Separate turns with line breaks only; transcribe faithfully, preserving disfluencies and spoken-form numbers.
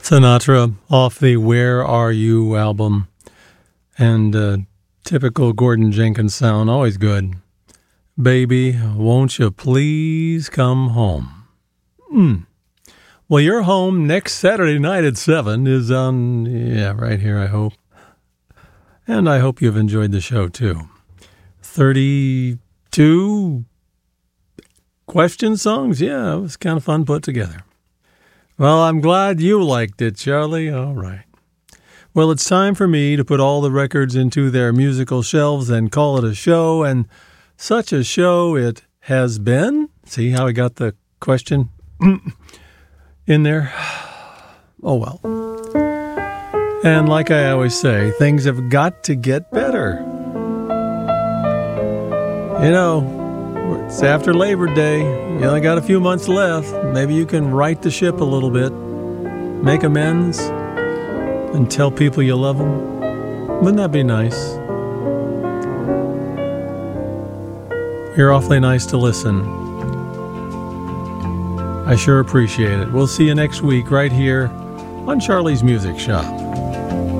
Sinatra off the Where Are You album. And uh, typical Gordon Jenkins sound, always good. Baby, won't you please come home? Mm. Well, your home next Saturday night at seven is on, yeah, right here, I hope. And I hope you've enjoyed the show, too. thirty-two question songs? Yeah, it was kind of fun put together. Well, I'm glad you liked it, Charlie. All right. Well, it's time for me to put all the records into their musical shelves and call it a show, and such a show it has been. See how I got the question in there? Oh, well. And like I always say, things have got to get better. You know, it's after Labor Day. You only got a few months left. Maybe you can right the ship a little bit, make amends, and tell people you love them. Wouldn't that be nice? You're awfully nice to listen. I sure appreciate it. We'll see you next week right here on Charlie's Music Shop.